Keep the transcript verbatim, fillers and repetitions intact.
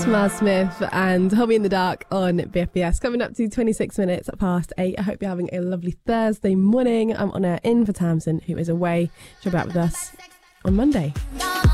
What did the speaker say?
That's Miles Smith and Hold Me in the Dark on B F B S. Coming up to twenty-six minutes past eight. I hope you're having a lovely Thursday morning. I'm on air in for Tamsin, who is away. She'll be back with us on Monday.